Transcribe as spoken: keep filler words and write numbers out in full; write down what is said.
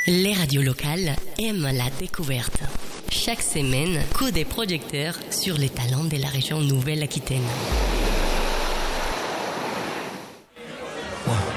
Les radios locales aiment la découverte. Chaque semaine, coup des projecteurs sur les talents de la région Nouvelle-Aquitaine. Ouais.